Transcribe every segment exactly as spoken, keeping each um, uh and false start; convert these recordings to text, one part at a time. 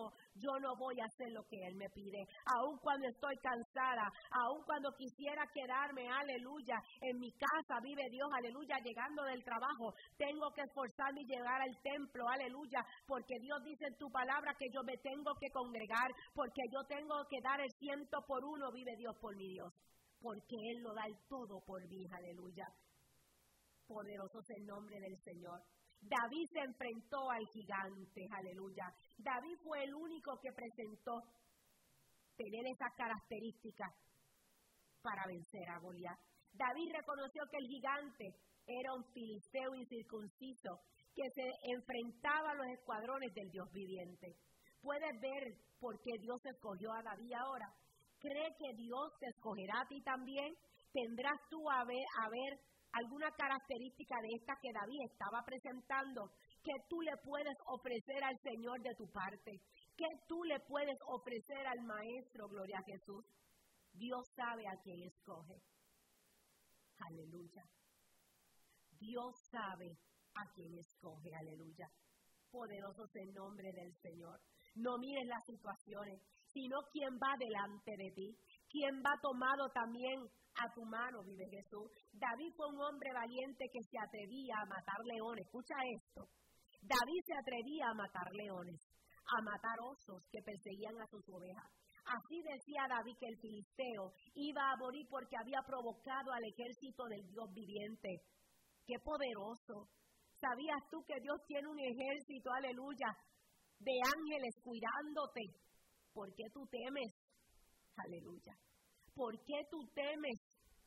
dijo, yo no voy a hacer lo que Él me pide. Aun cuando estoy cansada, aun cuando quisiera quedarme, aleluya, en mi casa, vive Dios, aleluya, llegando del trabajo, tengo que esforzarme y llegar al templo, aleluya, porque Dios dice en tu palabra que yo me tengo que congregar, porque yo tengo que dar el ciento por uno, vive Dios por mi Dios, porque Él lo da el todo por mí, aleluya. Poderoso es el nombre del Señor. David se enfrentó al gigante, aleluya. David fue el único que presentó tener esas características para vencer a Goliat. David reconoció que el gigante era un filisteo incircunciso que se enfrentaba a los escuadrones del Dios viviente. ¿Puedes ver por qué Dios escogió a David ahora? ¿Cree que Dios te escogerá a ti también? ¿Tendrás tú a ver, a ver alguna característica de esta que David estaba presentando, que tú le puedes ofrecer al Señor de tu parte, que tú le puedes ofrecer al Maestro, gloria a Jesús? Dios sabe a quién escoge. Aleluya. Dios sabe a quién escoge, aleluya. Poderoso es el nombre del Señor. No mires las situaciones, sino quién va delante de ti, quién va tomado también a tu mano, vive Jesús. David fue un hombre valiente que se atrevía a matar leones. Escucha esto. David se atrevía a matar leones, a matar osos que perseguían a sus ovejas. Así decía David que el filisteo iba a morir porque había provocado al ejército del Dios viviente. ¡Qué poderoso! ¿Sabías tú que Dios tiene un ejército, aleluya, de ángeles cuidándote? ¿Por qué tú temes? Aleluya. ¿Por qué tú temes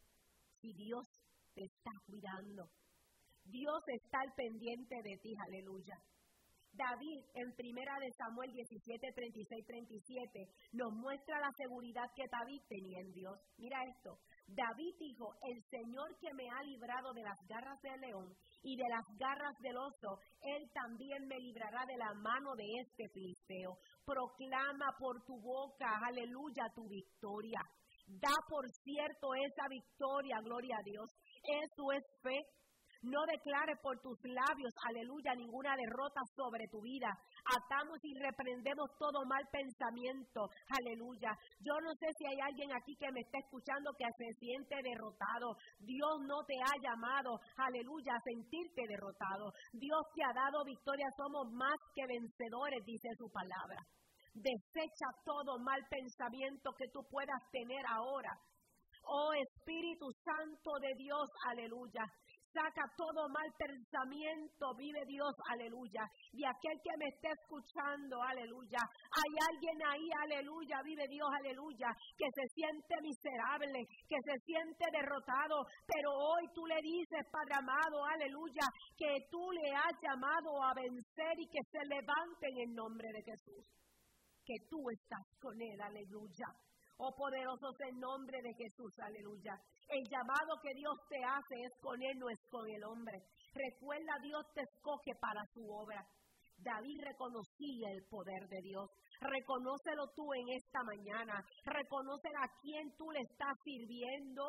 si Dios te está cuidando? Dios está al pendiente de ti, aleluya. David, en primera de Samuel diecisiete, treinta y seis, treinta y siete, nos muestra la seguridad que David tenía en Dios. Mira esto. David dijo, el Señor que me ha librado de las garras del león y de las garras del oso, Él también me librará de la mano de este filisteo. Proclama por tu boca, aleluya, tu victoria. Da por cierto esa victoria, gloria a Dios. Eso es fe. No declares por tus labios, aleluya, ninguna derrota sobre tu vida. Atamos y reprendemos todo mal pensamiento, aleluya. Yo no sé si hay alguien aquí que me está escuchando que se siente derrotado. Dios no te ha llamado, aleluya, a sentirte derrotado. Dios te ha dado victoria, somos más que vencedores, dice su palabra. Desecha todo mal pensamiento que tú puedas tener ahora. Oh Espíritu Santo de Dios, aleluya. Saca todo mal pensamiento, vive Dios, aleluya. Y aquel que me esté escuchando, aleluya. Hay alguien ahí, aleluya, vive Dios, aleluya, que se siente miserable, que se siente derrotado. Pero hoy tú le dices, Padre amado, aleluya, que tú le has llamado a vencer y que se levante en el nombre de Jesús. Que tú estás con él, aleluya. Oh, poderoso es el nombre de Jesús, aleluya. El llamado que Dios te hace es con él, no es con el hombre. Recuerda, Dios te escoge para su obra. David reconocía el poder de Dios. Reconócelo tú en esta mañana. Reconoce a quién tú le estás sirviendo.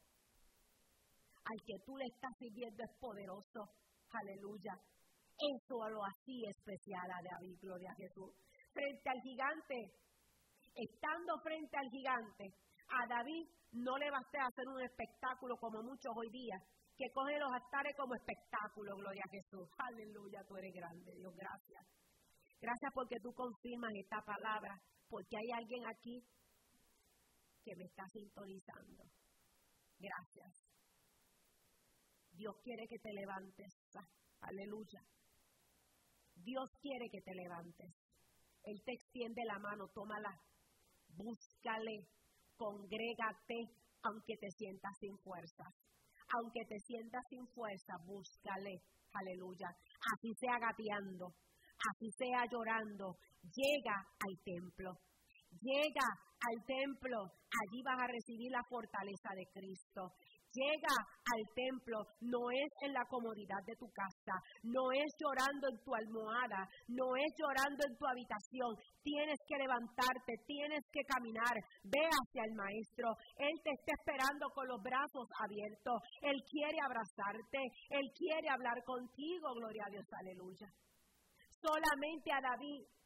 Al que tú le estás sirviendo es poderoso, aleluya. Eso lo hacía especial a David, gloria a Jesús. Frente al gigante, estando frente al gigante, a David no le basté hacer un espectáculo como muchos hoy día, que cogen los altares como espectáculo, gloria a Jesús. Aleluya, tú eres grande, Dios, gracias. Gracias porque tú confirmas esta palabra, porque hay alguien aquí que me está sintonizando. Gracias. Dios quiere que te levantes. Aleluya. Dios quiere que te levantes. Él te extiende la mano, tómala. Búscale, congrégate, aunque te sientas sin fuerzas. Aunque te sientas sin fuerza, búscale, aleluya. Así sea gateando, así sea llorando, llega al templo. Llega al templo, allí vas a recibir la fortaleza de Cristo. Llega al templo, no es en la comodidad de tu casa, no es llorando en tu almohada, no es llorando en tu habitación. Tienes que levantarte, tienes que caminar, ve hacia el Maestro. Él te está esperando con los brazos abiertos. Él quiere abrazarte, Él quiere hablar contigo, gloria a Dios, aleluya. Solamente a David